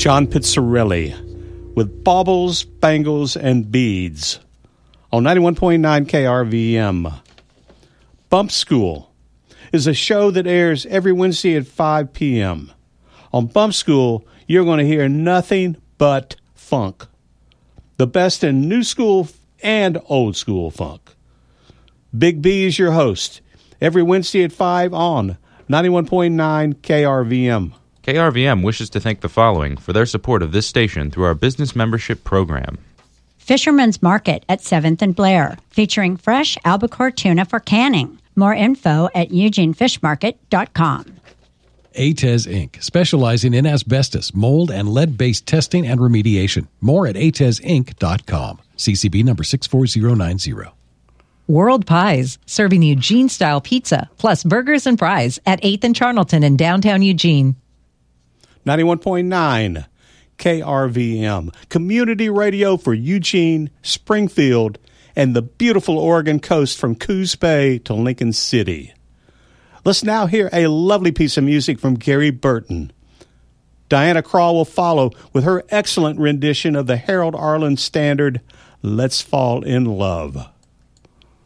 John Pizzarelli with Baubles, Bangles, and Beads on 91.9 KRVM. Bump School is a show that airs every Wednesday at 5 p.m. On Bump School, you're going to hear nothing but funk. The best in new school and old school funk. Big B is your host every Wednesday at 5 on 91.9 KRVM. KRVM wishes to thank the following for their support of this station through our business membership program. Fisherman's Market at 7th and Blair, featuring fresh albacore tuna for canning. More info at eugenefishmarket.com. ATES Inc., specializing in asbestos, mold, and lead-based testing and remediation. More at atesinc.com. CCB number 64090. World Pies, serving Eugene-style pizza, plus burgers and fries at 8th and Charnelton in downtown Eugene. 91.9 KRVM, community radio for Eugene, Springfield, and the beautiful Oregon coast from Coos Bay to Lincoln City. Let's now hear a lovely piece of music from Gary Burton. Diana Krall will follow with her excellent rendition of the Harold Arlen standard, Let's Fall in Love.